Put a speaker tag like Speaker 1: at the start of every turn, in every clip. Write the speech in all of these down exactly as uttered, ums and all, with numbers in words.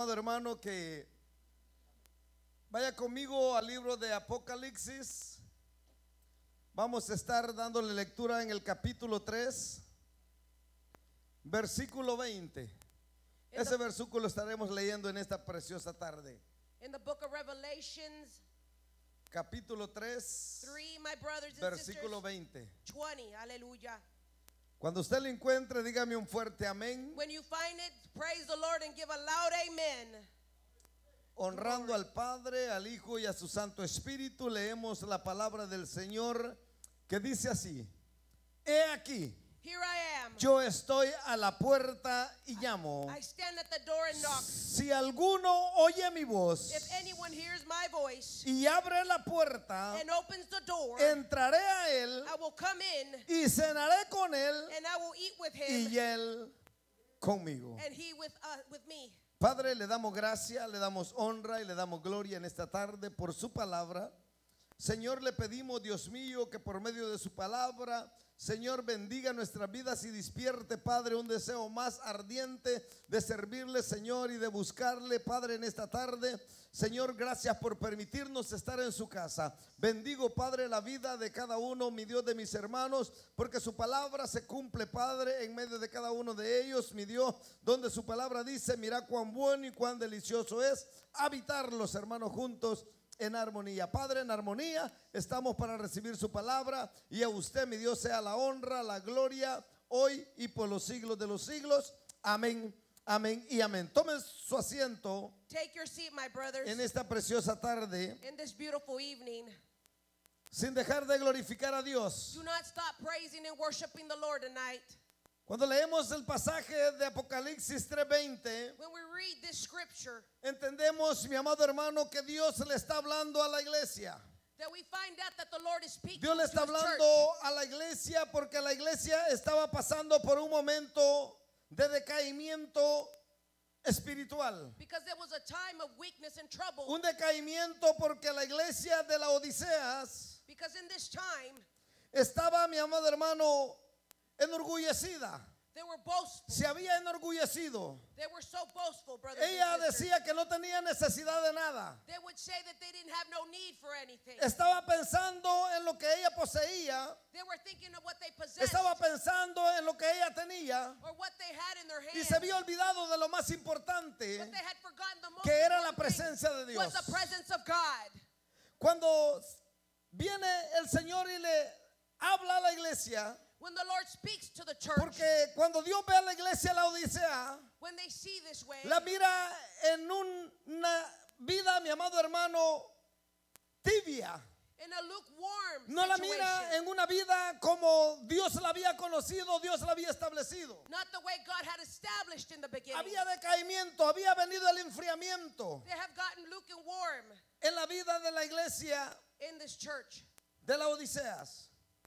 Speaker 1: amado hermano, que vaya conmigo al libro de Apocalipsis. Vamos a estar dándole lectura en el capítulo tres, versículo veinte. Ese versículo estaremos leyendo en esta preciosa tarde.
Speaker 2: In the book of Revelations,
Speaker 1: Capítulo tres,
Speaker 2: three, my brothers and
Speaker 1: versículo
Speaker 2: sisters,
Speaker 1: veinte.
Speaker 2: twenty, aleluya.
Speaker 1: Cuando usted lo encuentre, dígame un fuerte amén.
Speaker 2: When you find it, praise the Lord and give a loud amen.
Speaker 1: Honrando al Padre, al Hijo y a su Santo Espíritu, leemos la palabra del Señor que dice así: He aquí,
Speaker 2: Here I am.
Speaker 1: yo estoy a la puerta y llamo.
Speaker 2: I stand at the door and knock.
Speaker 1: Si alguno oye mi voz
Speaker 2: If anyone hears my voice
Speaker 1: y abre la puerta,
Speaker 2: and opens the door,
Speaker 1: entraré a él
Speaker 2: I will come in
Speaker 1: y cenaré con él
Speaker 2: and I will eat with him
Speaker 1: y él conmigo.
Speaker 2: and he with uh, with me.
Speaker 1: Padre, le damos gracia, le damos honra y le damos gloria en esta tarde por su palabra. Señor, le pedimos, Dios mío, que por medio de su palabra, Señor, bendiga nuestras vidas y despierte, Padre, un deseo más ardiente de servirle, Señor, y de buscarle, Padre, en esta tarde. Señor, gracias por permitirnos estar en su casa. Bendigo, Padre, la vida de cada uno, mi Dios, de mis hermanos, porque su palabra se cumple, Padre, en medio de cada uno de ellos, mi Dios, donde su palabra dice: mira cuán bueno y cuán delicioso es habitar los hermanos juntos en armonía. Padre, en armonía estamos para recibir su palabra, y a usted, mi Dios, sea la honra, la gloria, hoy y por los siglos de los siglos. Amén, amén y amén. Tomen su asiento.
Speaker 2: Take your seat, my brothers,
Speaker 1: En esta preciosa tarde,
Speaker 2: in this beautiful evening.
Speaker 1: sin dejar de glorificar a Dios.
Speaker 2: Do not stop praising and worshiping the Lord tonight.
Speaker 1: Cuando leemos el pasaje de Apocalipsis tres veinte,
Speaker 2: When we read this scripture,
Speaker 1: entendemos, mi amado hermano, que Dios le está hablando a la iglesia.
Speaker 2: that we find out that the Lord is speaking
Speaker 1: Dios le
Speaker 2: to
Speaker 1: está
Speaker 2: his church.
Speaker 1: hablando a la iglesia porque la iglesia estaba pasando por un momento de decaimiento espiritual.
Speaker 2: Because there was a time of weakness and trouble.
Speaker 1: Un decaimiento porque la iglesia de la Odiseas
Speaker 2: Because in this time,
Speaker 1: estaba, mi amado hermano, enorgullecida.
Speaker 2: they were boastful.
Speaker 1: Se había enorgullecido.
Speaker 2: They were so boastful, brothers
Speaker 1: Ella
Speaker 2: and sisters.
Speaker 1: decía que no tenía necesidad de nada.
Speaker 2: They would say that they didn't have no need for anything.
Speaker 1: Estaba pensando en lo que ella poseía.
Speaker 2: They were thinking of what they possessed
Speaker 1: Estaba pensando en lo que ella tenía.
Speaker 2: or what they had in their
Speaker 1: Y
Speaker 2: hands.
Speaker 1: se había olvidado de lo más importante,
Speaker 2: But they had forgotten the most
Speaker 1: que era la
Speaker 2: important thing
Speaker 1: presencia de Dios.
Speaker 2: was the presence of God.
Speaker 1: Cuando viene el Señor y le habla a la iglesia,
Speaker 2: When the Lord speaks to the church,
Speaker 1: porque cuando Dios ve a la iglesia la Odisea,
Speaker 2: when they see this way,
Speaker 1: la mira en un- una vida, mi amado hermano, tibia.
Speaker 2: in a lukewarm
Speaker 1: No la
Speaker 2: situation,
Speaker 1: mira en una vida como Dios la había conocido, Dios la había establecido.
Speaker 2: not the way God had established in the beginning.
Speaker 1: Había decaimiento, había venido el enfriamiento
Speaker 2: They have gotten lukewarm
Speaker 1: en la vida de la iglesia
Speaker 2: in this church.
Speaker 1: de la Odiseas.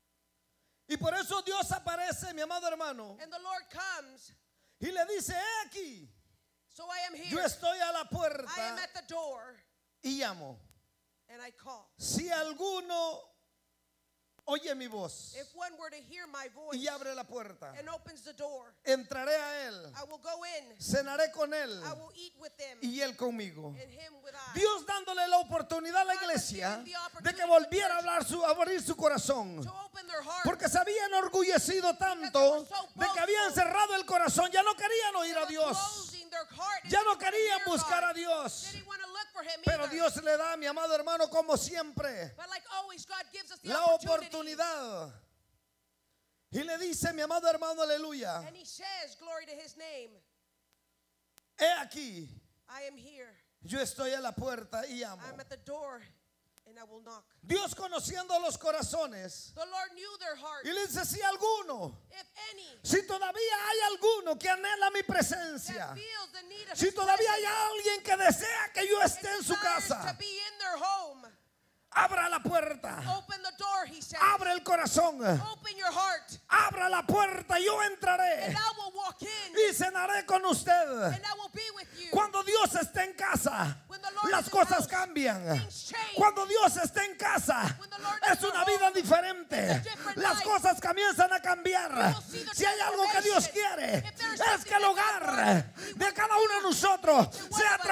Speaker 1: Y por eso Dios aparece, mi amado hermano,
Speaker 2: And the Lord comes,
Speaker 1: y le dice: he aquí,
Speaker 2: so I am
Speaker 1: yo
Speaker 2: here.
Speaker 1: estoy a la
Speaker 2: I am
Speaker 1: puerta
Speaker 2: at the door
Speaker 1: y llamo.
Speaker 2: and I call.
Speaker 1: Si alguno oye mi voz
Speaker 2: If one were to hear my voice
Speaker 1: y abre la puerta,
Speaker 2: and opens the door,
Speaker 1: entraré a él,
Speaker 2: I will go in,
Speaker 1: cenaré con él
Speaker 2: I will eat with them,
Speaker 1: y él conmigo.
Speaker 2: and him with I.
Speaker 1: Dios dándole la oportunidad a la iglesia de que volviera a hablar su, a abrir su corazón,
Speaker 2: To open their heart.
Speaker 1: porque se habían enorgullecido tanto de que habían cerrado el corazón. Ya no querían oír a
Speaker 2: They were
Speaker 1: Dios,
Speaker 2: closing their heart and
Speaker 1: ya
Speaker 2: they
Speaker 1: no
Speaker 2: didn't wanna
Speaker 1: querían
Speaker 2: hear
Speaker 1: buscar
Speaker 2: God.
Speaker 1: a Dios.
Speaker 2: They didn't want to look for him
Speaker 1: Pero
Speaker 2: either.
Speaker 1: Dios le da, mi amado hermano, como siempre,
Speaker 2: But like always, God gives us the
Speaker 1: la
Speaker 2: opportunity.
Speaker 1: oportunidad. Y le dice, mi amado hermano, aleluya,
Speaker 2: And he says, glory to his name,
Speaker 1: he aquí,
Speaker 2: I am here.
Speaker 1: yo estoy a la puerta y llamo.
Speaker 2: I'm at the door and I will knock.
Speaker 1: Dios, conociendo los corazones,
Speaker 2: The Lord knew their heart.
Speaker 1: y le dice: si alguno,
Speaker 2: If any
Speaker 1: si todavía hay alguno que anhela mi presencia,
Speaker 2: that feels the need of
Speaker 1: si
Speaker 2: his
Speaker 1: todavía hay
Speaker 2: presence
Speaker 1: alguien que desea que yo
Speaker 2: and
Speaker 1: esté en su
Speaker 2: desires
Speaker 1: casa,
Speaker 2: to be in their home,
Speaker 1: abra la puerta,
Speaker 2: open the door, he says.
Speaker 1: abre el corazón,
Speaker 2: Open your heart
Speaker 1: abra la puerta, yo entraré
Speaker 2: and I will walk in
Speaker 1: y cenaré con usted.
Speaker 2: and I will be with you.
Speaker 1: Cuando Dios está en casa,
Speaker 2: When the Lord
Speaker 1: las
Speaker 2: is in
Speaker 1: cosas
Speaker 2: house,
Speaker 1: cambian.
Speaker 2: things change.
Speaker 1: Cuando Dios está en casa,
Speaker 2: When the Lord
Speaker 1: es
Speaker 2: is in
Speaker 1: una
Speaker 2: home,
Speaker 1: vida diferente.
Speaker 2: it's a different
Speaker 1: Las
Speaker 2: life.
Speaker 1: cosas comienzan a cambiar.
Speaker 2: You will see the
Speaker 1: Si hay algo que Dios
Speaker 2: transformation.
Speaker 1: quiere,
Speaker 2: If there is
Speaker 1: es
Speaker 2: something
Speaker 1: que el
Speaker 2: that God
Speaker 1: hogar
Speaker 2: wants, He
Speaker 1: de
Speaker 2: wants
Speaker 1: cada uno de nosotros
Speaker 2: one
Speaker 1: sea
Speaker 2: of us